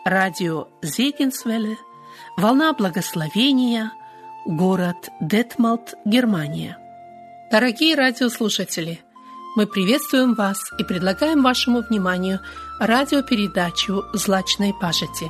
радио Зегенсвелле, волна благословения, город Детмалт, Германия. Дорогие радиослушатели, мы приветствуем вас и предлагаем вашему вниманию радиопередачу «Злачной пажити».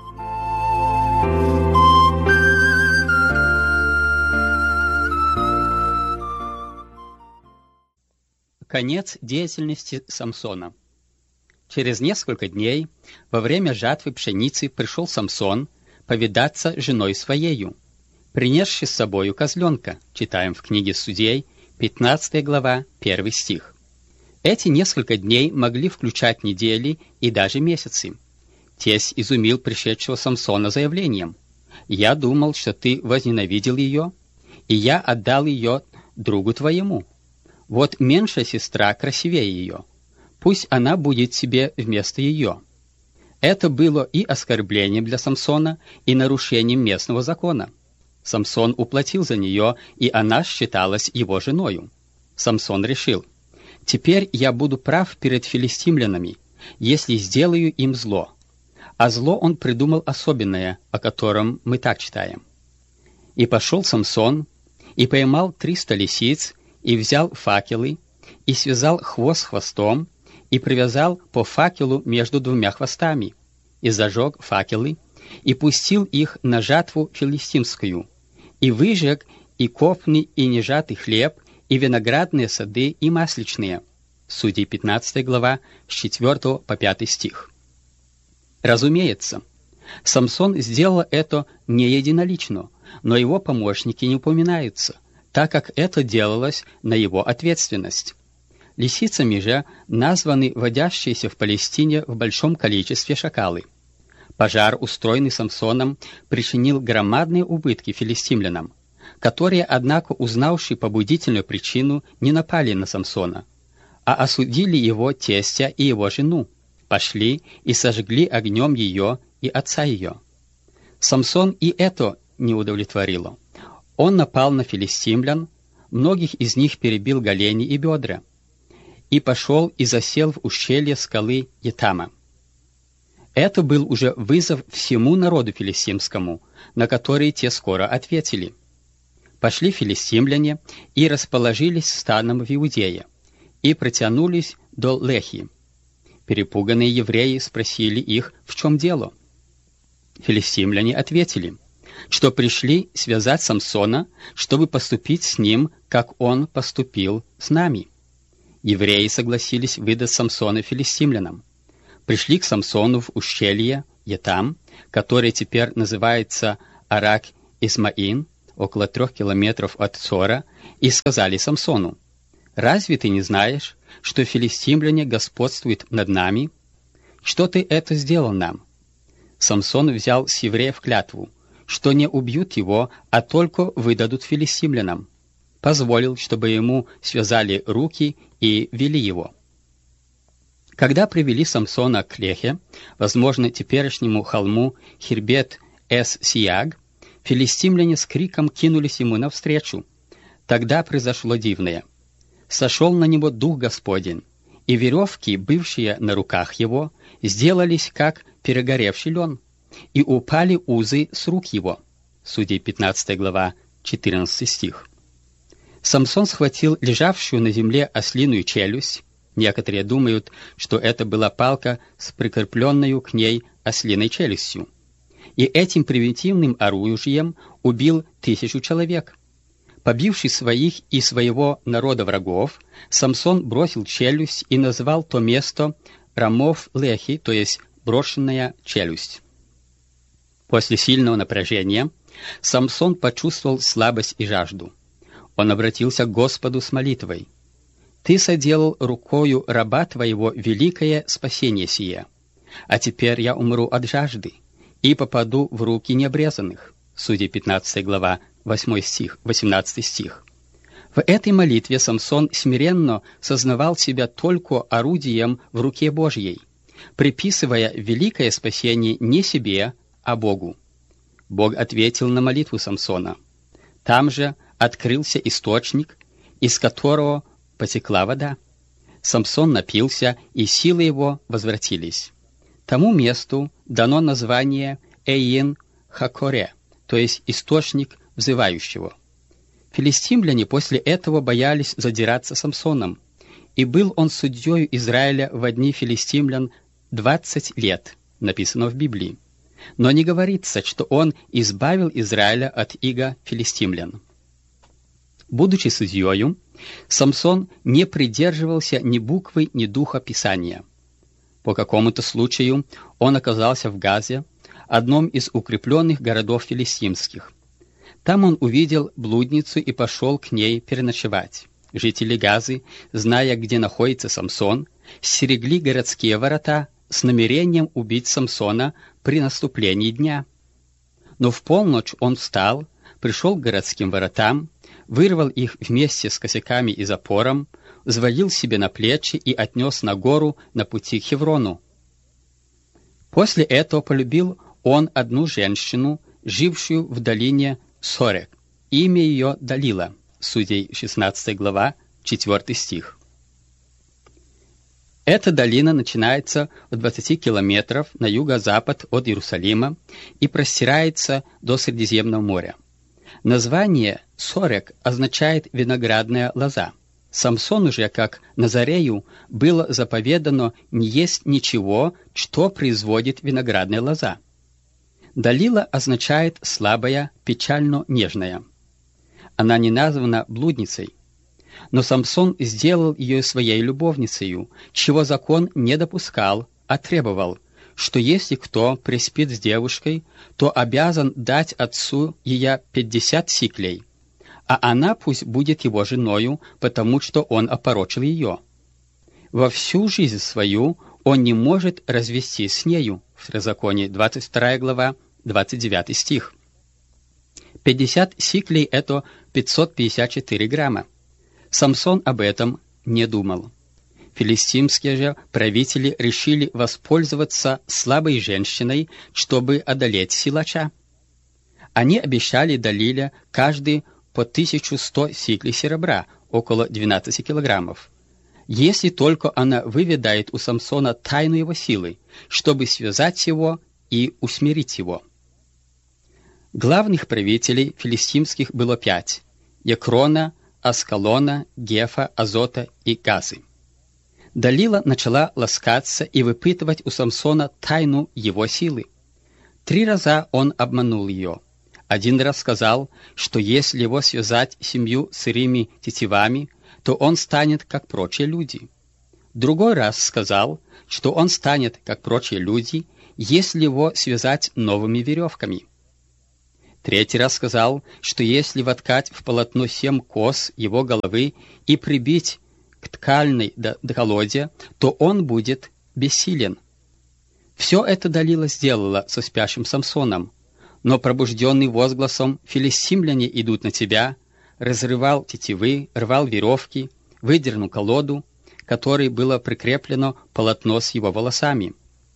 Конец деятельности Самсона. Через несколько дней, во время жатвы пшеницы, пришел Самсон повидаться с женой своею, принесши с собою козленка, читаем в книге Судей, 15 глава, 1 стих. Эти несколько дней могли включать недели и даже месяцы. Тесть изумил пришедшего Самсона заявлением: «Я думал, что ты возненавидел ее, и я отдал ее другу твоему. Вот меньшая сестра красивее ее. Пусть она будет тебе вместо ее». Это было и оскорблением для Самсона, и нарушением местного закона. Самсон уплатил за нее, и она считалась его женою. Самсон решил: «Теперь я буду прав перед филистимлянами, если сделаю им зло». А зло он придумал особенное, о котором мы так читаем. «И пошел Самсон, и поймал 300 лисиц, и взял факелы, и связал хвост хвостом, и привязал по факелу между двумя хвостами, и зажег факелы, и пустил их на жатву филистимскую, и выжег и копный, и нежатый хлеб, и виноградные сады, и масличные». Судей 15 глава, с 4 по 5 стих. Разумеется, Самсон сделал это не единолично, но его помощники не упоминаются, так как это делалось на его ответственность. Лисицами же названы водящиеся в Палестине в большом количестве шакалы. Пожар, устроенный Самсоном, причинил громадные убытки филистимлянам, которые, однако, узнавши побудительную причину, не напали на Самсона, а осудили его тестя и его жену, пошли и сожгли огнем ее и отца ее. Самсон и это не удовлетворило. Он напал на филистимлян, многих из них перебил голени и бедра, и пошел и засел в ущелье скалы Етама. Это был уже вызов всему народу филистимскому, на который те скоро ответили. Пошли филистимляне и расположились станом в Иудее, и протянулись до Лехи. Перепуганные евреи спросили их, в чем дело. Филистимляне ответили, что пришли связать Самсона, чтобы поступить с ним, как он поступил с нами. Евреи согласились выдать Самсона филистимлянам. Пришли к Самсону в ущелье Етам, которое теперь называется Арак-Исмаин, около 3 километров от Цора, и сказали Самсону: «Разве ты не знаешь, что филистимляне господствуют над нами? Что ты это сделал нам?» Самсон взял с евреев клятву, что не убьют его, а только выдадут филистимлянам. Позволил, чтобы ему связали руки и вели его. Когда привели Самсона к Лехе, возможно, теперешнему холму Хирбет-эс-Сияг, филистимляне с криком кинулись ему навстречу. Тогда произошло дивное. Сошел на него Дух Господень, и веревки, бывшие на руках его, сделались как перегоревший лен, и упали узы с рук его. Судей 15 глава, 14 стих. Самсон схватил лежавшую на земле ослиную челюсть. Некоторые думают, что это была палка с прикрепленной к ней ослиной челюстью. И этим примитивным оружием убил 1000 человек. Побивший своих и своего народа врагов, Самсон бросил челюсть и назвал то место Рамов-Лехи, то есть брошенная челюсть. После сильного напряжения Самсон почувствовал слабость и жажду. Он обратился к Господу с молитвой: «Ты соделал рукою раба твоего великое спасение сие, а теперь я умру от жажды и попаду в руки необрезанных». Судей 15 глава, 18 стих. В этой молитве Самсон смиренно сознавал себя только орудием в руке Божьей, приписывая великое спасение не себе, а Богу. Бог ответил на молитву Самсона. Там же открылся источник, из которого потекла вода. Самсон напился, и силы его возвратились. Тому месту дано название Эйн-Хакоре, то есть источник взывающего. Филистимляне после этого боялись задираться Самсоном, и был он судьей Израиля во дни филистимлян 20 лет, написано в Библии. Но не говорится, что он избавил Израиля от ига филистимлян. Будучи судьею, Самсон не придерживался ни буквы, ни духа Писания. По какому-то случаю он оказался в Газе, одном из укрепленных городов филистимских. Там он увидел блудницу и пошел к ней переночевать. Жители Газы, зная, где находится Самсон, стерегли городские ворота с намерением убить Самсона при наступлении дня. Но в полночь он встал, пришел к городским воротам, вырвал их вместе с косяками и запором, взвалил себе на плечи и отнес на гору на пути к Хеврону. После этого полюбил он одну женщину, жившую в долине Сорек. Имя ее Далила. Судей 16 глава, 4 стих. Эта долина начинается в 20 километров на юго-запад от Иерусалима и простирается до Средиземного моря. Название Сорек означает «виноградная лоза». Самсону же, как Назарею, было заповедано не есть ничего, что производит виноградная лоза. Далила означает «слабая, печально-нежная». Она не названа блудницей, но Самсон сделал ее своей любовницей, чего закон не допускал, а требовал, что если кто приспит с девушкой, то обязан дать отцу ее 50 сиклей, а она пусть будет его женою, потому что он опорочил ее. Во всю жизнь свою он не может развестись с нею. Второзаконие, 22 глава, 29 стих. 50 сиклей — это 554 грамма. Самсон об этом не думал. Филистимские же правители решили воспользоваться слабой женщиной, чтобы одолеть силача. Они обещали Далиле каждый по 1100 сиклей серебра, около 12 килограммов, если только она выведает у Самсона тайну его силы, чтобы связать его и усмирить его. Главных правителей филистимских было 5 – Екрона, Аскалона, Гефа, Азота и Газы. Далила начала ласкаться и выпытывать у Самсона тайну его силы. 3 раза он обманул ее. 1 раз сказал, что если его связать 7 сырыми тетивами, то он станет, как прочие люди. 2 раз сказал, что он станет, как прочие люди, если его связать новыми веревками. 3 раз сказал, что если воткать в полотно 7 кос его головы и прибить к ткальной колоде, то он будет бессилен. Все это Далила сделала со спящим Самсоном, но пробужденный возгласом «Филистимляне идут на тебя», разрывал тетивы, рвал веревки, выдернул колоду, которой было прикреплено полотно с его волосами.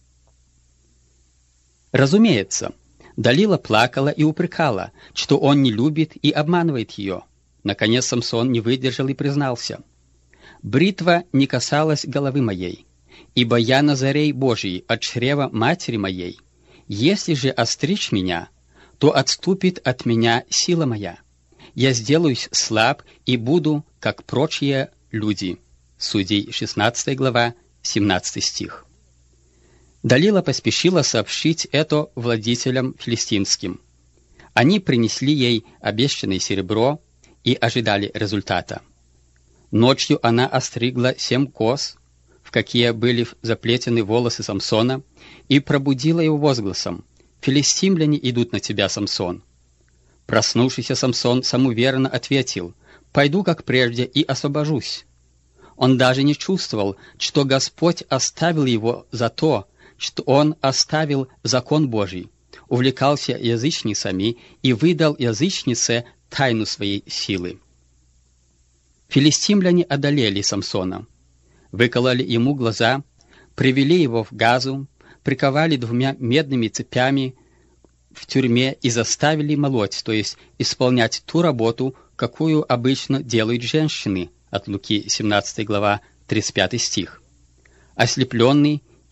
Разумеется, Далила плакала и упрекала, что он не любит и обманывает ее. Наконец Самсон не выдержал и признался: «Бритва не касалась головы моей, ибо я Назарей Божий от чрева матери моей. Если же остричь меня, то отступит от меня сила моя. Я сделаюсь слаб и буду, как прочие люди». Судей 16 глава, 17 стих. Далила поспешила сообщить это владетелям филистимским. Они принесли ей обещанное серебро и ожидали результата. Ночью она остригла 7 кос, в какие были заплетены волосы Самсона, и пробудила его возгласом: «Филистимляне идут на тебя, Самсон». Проснувшийся Самсон самоуверенно ответил: «Пойду, как прежде, и освобожусь». Он даже не чувствовал, что Господь оставил его за то, что он оставил закон Божий, увлекался язычницами и выдал язычнице тайну своей силы. Филистимляне одолели Самсона, выкололи ему глаза, привели его в Газу, приковали 2 медными цепями в тюрьме и заставили молоть, то есть исполнять ту работу, какую обычно делают женщины, от Луки 17 глава 35 стих. Ослепленный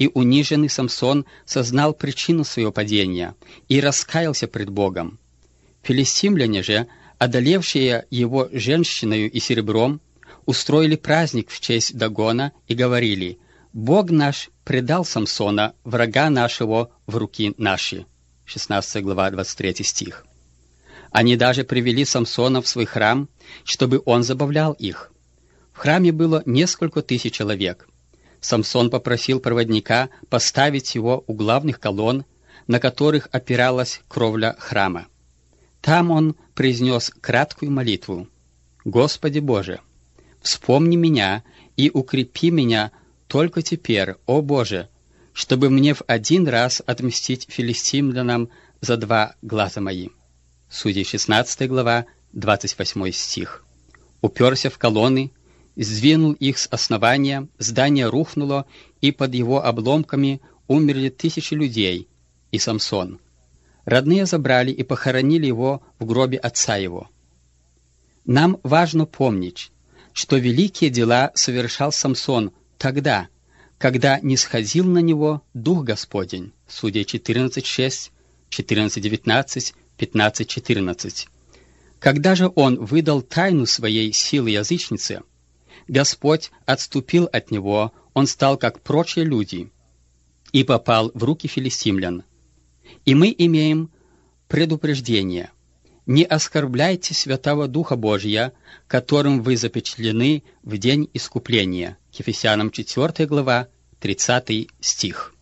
и униженный Самсон сознал причину своего падения и раскаялся пред Богом. Филистимляне же, одолевшие его женщиною и серебром, устроили праздник в честь Дагона и говорили: «Бог наш предал Самсона, врага нашего, в руки наши». 16 глава, 23 стих. Они даже привели Самсона в свой храм, чтобы он забавлял их. В храме было несколько тысяч человек. Самсон попросил проводника поставить его у главных колонн, на которых опиралась кровля храма. Там он произнес краткую молитву: «Господи Боже, вспомни меня и укрепи меня только теперь, о Боже, чтобы мне в один раз отмстить филистимлянам за 2 глаза мои». Судей 16 глава, 28 стих. Уперся в колонны, сдвинул их с основания, здание рухнуло, и под его обломками умерли тысячи людей, и Самсон. Родные забрали и похоронили его в гробе отца его. Нам важно помнить, что великие дела совершал Самсон тогда, когда нисходил на него Дух Господень. Судей 14:6, 14:19, 15:14. Когда же он выдал тайну своей силы язычнице, Господь отступил от него, он стал как прочие люди и попал в руки филистимлян. И мы имеем предупреждение: не оскорбляйте Святого Духа Божия, которым вы запечатлены в день искупления. К Ефесянам 4 глава, 30 стих.